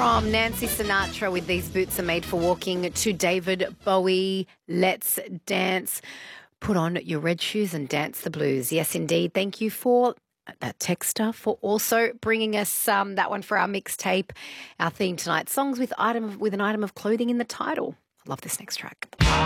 From Nancy Sinatra with These Boots Are Made for Walking to David Bowie, Let's Dance. Put on your red shoes and dance the blues. Yes, indeed. Thank you for that texter for also bringing us that one for our mixtape. Our theme tonight, songs with an item of clothing in the title. I love this next track.